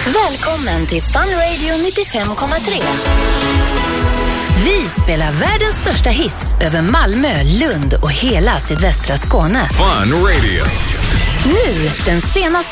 Välkommen till Fun Radio 95,3. Vi spelar världens största hits över Malmö, Lund och hela sydvästra Skåne. Fun Radio. Nu, den senaste